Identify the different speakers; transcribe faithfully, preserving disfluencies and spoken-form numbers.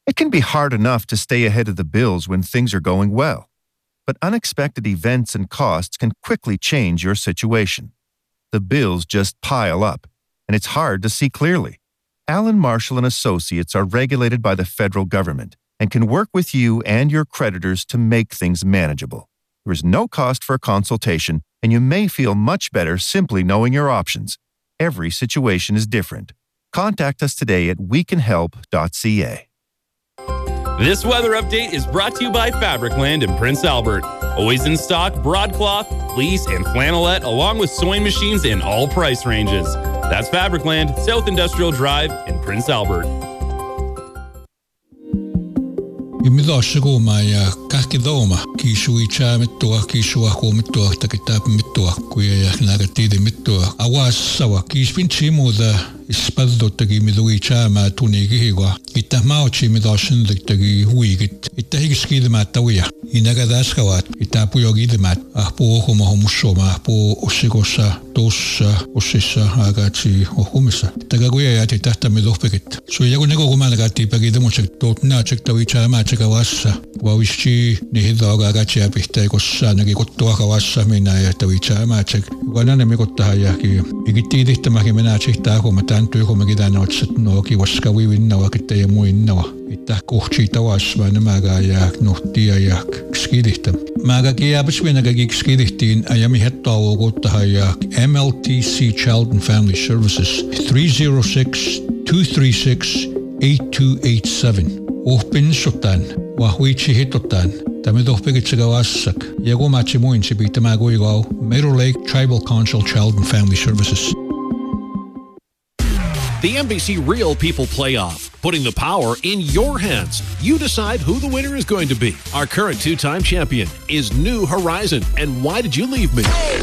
Speaker 1: It can be hard enough to stay ahead of the bills when things are going well, but unexpected events and costs can quickly change your situation. The bills just pile up, and it's hard to see clearly. Allen Marshall and Associates are regulated by the federal government and can work with you and your creditors to make things manageable. There is no cost for a consultation, and you may feel much better simply knowing your options. Every situation is different. Contact us today at we can help dot c a.
Speaker 2: This weather update is brought to you by Fabricland in Prince Albert. Always in stock, broadcloth, fleece, and flannelette, along with sewing machines in all price ranges. That's Fabricland, South Industrial Drive in Prince Albert.
Speaker 3: Imidoshigo maya kakidoma kishui cha mittua kishua ko mittua takitap mittua kuya nagatide mittua awas sawa kispinchi moda ispaldo tagi midui cha ma tunigi hiwa itamao chi midoshin tagi huigit itahigiski de matawia inagadaskawat itapu yogi de mat apo homo homusoma apo osigosa tossa osissa agachi ohumisa tagaguya ya titata midopekit so yago nego gumanagati pagi de mochek totna chektawi cha ma chekawassa wawishi nihidoga agachi apihta kossa nagi kottua kawassa mina ya tawi cha ma chek wanane mikotta ya ki igitidi tamaki mena chekta ko mata Antu ko magidana otsat no ki waska wiwin na wakita ya muin na wa ita kohchi tawas ma na maga ya nohtia ya skidihtam maga ki abis wina ga gig skidihtin ayami hetta o gota ya M L T C Child and Family Services three oh six, two three six, eight two eight seven ohpin sotan wa huichi hitotan Tamidoh Pigitsagawassak Yagomachi Muin Sibita Magoigo Meadow Lake Tribal Council Child and Family Services.
Speaker 4: The N B C Real People Playoff, putting the power in your hands. You decide who the winner is going to be. Our current two-time champion is New Horizon. And why did you leave me?